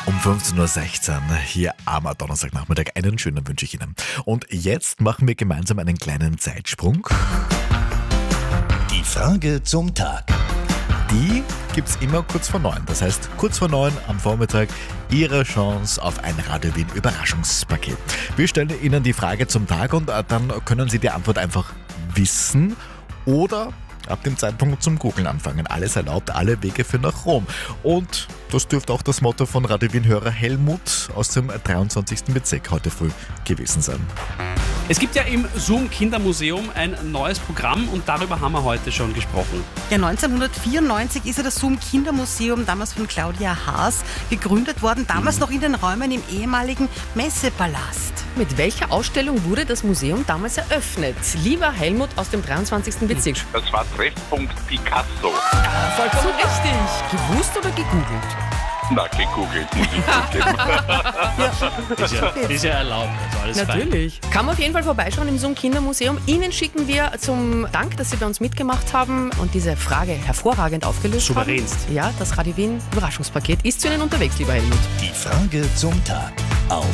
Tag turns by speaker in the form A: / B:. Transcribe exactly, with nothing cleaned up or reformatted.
A: Um fünfzehn Uhr sechzehn hier am Donnerstagnachmittag. Einen schönen wünsche ich Ihnen. Und jetzt machen wir gemeinsam einen kleinen Zeitsprung.
B: Die Frage zum Tag.
A: Die gibt's immer kurz vor neun. Das heißt, kurz vor neun am Vormittag Ihre Chance auf ein Radio Wien Überraschungspaket. Wir stellen Ihnen die Frage zum Tag und dann können Sie die Antwort einfach wissen oder ab dem Zeitpunkt zum Googlen anfangen. Alles erlaubt, alle Wege führen nach Rom. Und das dürfte auch das Motto von Radio Wien-Hörer Helmut aus dem dreiundzwanzigsten Bezirk heute früh gewesen sein.
C: Es gibt ja im Zoom Kindermuseum ein neues Programm und darüber haben wir heute schon gesprochen.
D: Ja, neunzehnhundertvierundneunzig ist ja das Zoom Kindermuseum, damals von Claudia Haas, gegründet worden, damals mhm. noch in den Räumen im ehemaligen Messepalast.
E: Mit welcher Ausstellung wurde das Museum damals eröffnet? Lieber Helmut aus dem dreiundzwanzigsten Bezirk.
F: Das war Treffpunkt Picasso.
E: Ja, vollkommen richtig. Gewusst oder gegoogelt?
F: Na, gegoogelt, muss ich zugeben.
C: Ist ja, ist ja erlaubt, also alles
E: Natürlich. Fein. Kann man auf jeden Fall vorbeischauen im Zoom Kindermuseum. Ihnen schicken wir zum Dank, dass Sie bei uns mitgemacht haben und diese Frage hervorragend aufgelöst
C: Souveränst.
E: haben. Ja, das Radio Wien Überraschungspaket ist zu Ihnen unterwegs, lieber Helmut.
B: Die Frage zum Tag auf